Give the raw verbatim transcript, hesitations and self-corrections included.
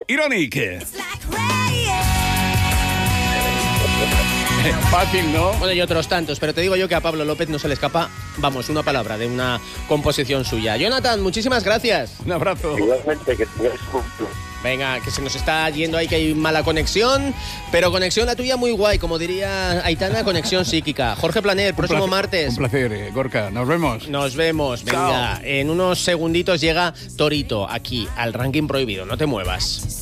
Ironic. Fácil, ¿no? Bueno, y otros tantos, pero te digo yo que a Pablo López no se le escapa, vamos, una palabra de una composición suya. Jonathan, muchísimas gracias. Un abrazo. Igualmente, que tengáis un... Venga, que se nos está yendo ahí, que hay mala conexión, pero conexión la tuya muy guay, como diría Aitana, conexión psíquica. Jorge Plané, el próximo Un placer, martes. Un placer, eh, Gorka. Nos vemos. Nos vemos, venga. Chao. En unos segunditos llega Torito aquí, al Ranking Prohibido. No te muevas.